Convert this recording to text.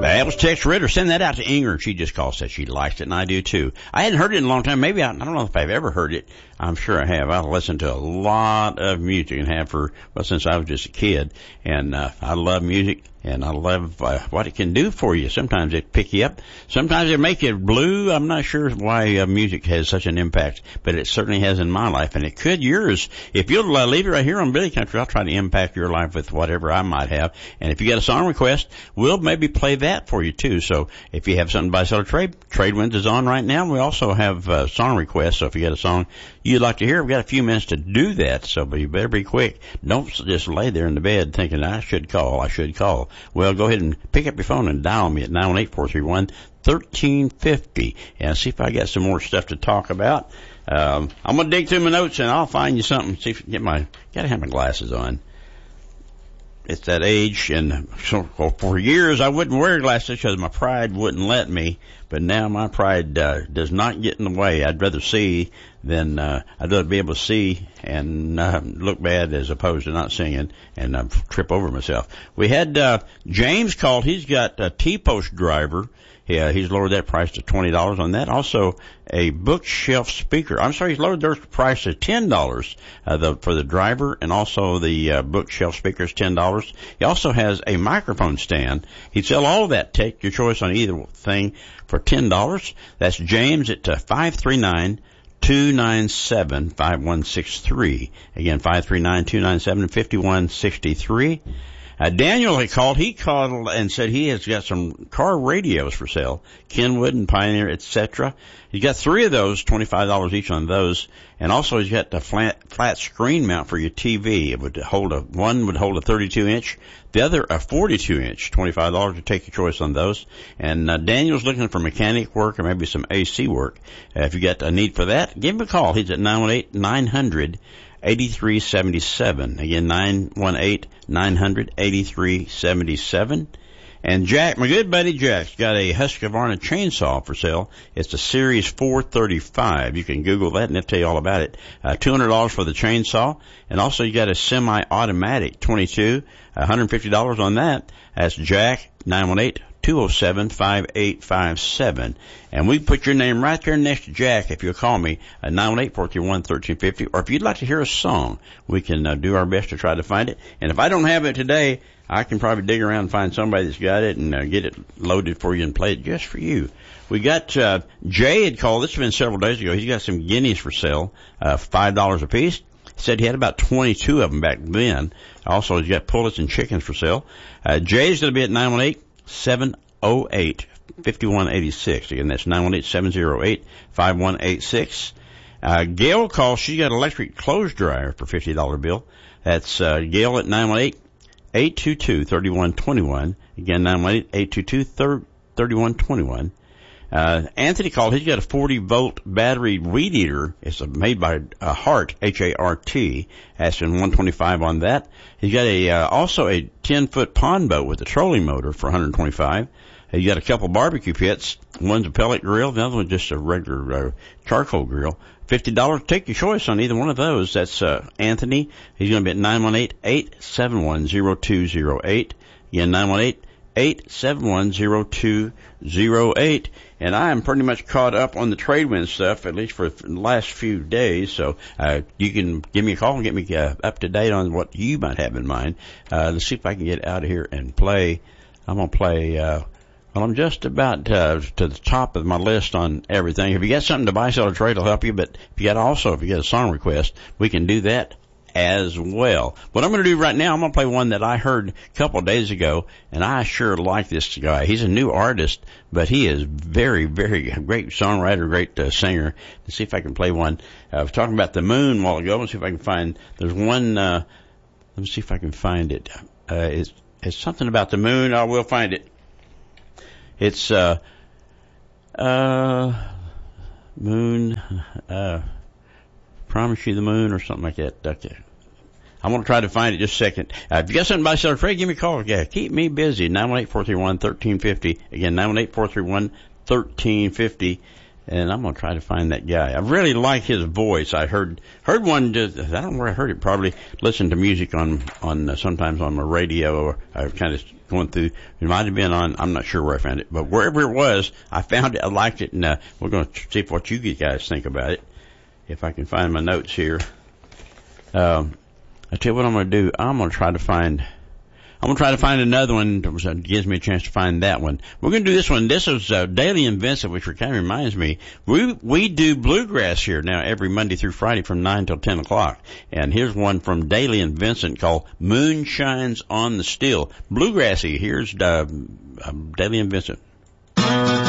That was Tex Ritter. Send that out to Inger. She just called, said she liked it, and I do too. I hadn't heard it in a long time. Maybe I don't know if I've ever heard it. I'm sure I have. I've listened to a lot of music and have since I was just a kid. And I love music, and I love what it can do for you. Sometimes it pick you up. Sometimes it make you blue. I'm not sure why music has such an impact, but it certainly has in my life, and it could yours. If you'll leave it right here on Billy Country, I'll try to impact your life with whatever I might have. And if you got a song request, we'll maybe play that for you too. So if you have something to buy, sell, or trade, Trade Winds is on right now. We also have song requests. So if you got a song you'd like to hear, we've got a few minutes to do that. So but you better be quick. Don't just lay there in the bed thinking, I should call. Well, go ahead and pick up your phone and dial me at 918-431-1350 and see if I got some more stuff to talk about. I'm going to dig through my notes and I'll find you something. See if gotta have my glasses on. It's that age, and so for years I wouldn't wear glasses because my pride wouldn't let me, but now my pride does not get in the way. I'd rather see than I'd rather be able to see and look bad as opposed to not seeing and trip over myself. We had James called. He's got a T-Post driver. Yeah, he's lowered that price to $20 on that. Also, a bookshelf speaker. I'm sorry, he's lowered their price to $10 for the driver, and also the bookshelf speaker is $10. He also has a microphone stand. He'd sell all of that. Take your choice on either thing for $10. That's James at 539-297-5163. Again, 539-297-5163. Daniel had called. He called and said he has got some car radios for sale, Kenwood and Pioneer, etc. He's got 3 of those, $25 each on those, and also he's got the flat screen mount for your TV. It would one would hold a 32-inch, the other a 42-inch, $25 to take your choice on those. And Daniel's looking for mechanic work or maybe some AC work. If you got a need for that, give him a call. He's at 918-900-8377. Again, 918-900-8377. And Jack, my good buddy Jack's got a Husqvarna chainsaw for sale. It's a Series 435. You can Google that and they'll tell you all about it. $200 for the chainsaw. And also you got a semi-automatic 22, $150 on that. That's Jack, 918-207-5857. And we put your name right there next to Jack if you'll call me at 918-431-1350. Or if you'd like to hear a song, we can do our best to try to find it. And if I don't have it today, I can probably dig around and find somebody that's got it and get it loaded for you and play it just for you. We got Jay had called. This has been several days ago. He's got some guineas for sale, $5 a piece. He said he had about 22 of them back then. Also, he's got pullets and chickens for sale. Jay's going to be at 918-708-5186. Again, that's 918-708-5186. Gail called. She got an electric clothes dryer for $50 bill. That's Gail at 918-822-3121. Again, 918-822-3121. Anthony called. He's got a 40-volt battery weed eater. It's made by Hart, H-A-R-T. Asking $125 on that. He's got also a 10-foot pond boat with a trolling motor for $125. He's got a couple barbecue pits. One's a pellet grill. The other one's just a regular charcoal grill. $50. Take your choice on either one of those. That's Anthony. He's going to be at 918-871-0208. Again, 918-871-0208. And I am pretty much caught up on the Trade Wind stuff, at least for the last few days. So you can give me a call and get me up to date on what you might have in mind. Let's see if I can get out of here and play. I'm going to play... well, I'm just about to the top of my list on everything. If you got something to buy, sell, or trade, I'll help you. But if you got a song request, we can do that as well. What I'm going to do right now, I'm going to play one that I heard a couple of days ago, and I sure like this guy. He's a new artist, but he is very, very great songwriter, great singer. Let's see if I can play one. I was talking about the moon a while ago. Let's see if I can find. There's one. Let me see if I can find it. It's something about the moon. I will find it. It's moon, promise you the moon or something like that. Okay. I'm going to try to find it just a second. If you got something by sell or trade, give me a call. Yeah, keep me busy. 918-431-1350. Again, 918-431-1350. And I'm going to try to find that guy. I really like his voice. I heard one, I don't know where I heard it, probably listened to music on sometimes on my radio, or I kind of going through. It might have been on, I'm not sure where I found it, but wherever it was, I found it, I liked it, and we're going to see what you guys think about it. If I can find my notes here. I tell you what I'm going to do. I'm going to try to find another one that gives me a chance to find that one. We're going to do this one. This is Daly and Vincent, which kind of reminds me. We do bluegrass here now every Monday through Friday from 9 till 10 o'clock. And here's one from Daly and Vincent called Moon Shines on the Still. Bluegrassy. Here's Daly and Vincent.